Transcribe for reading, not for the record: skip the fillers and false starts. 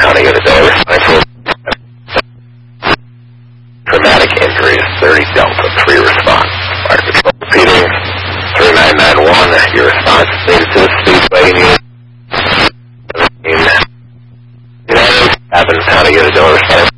County Unadilla, responding for traumatic injuries, 30 Delta, 3 response. Fire Patrol repeating, 3991, your response is needed to the Speedway unit. United, Athens County Unadilla, responding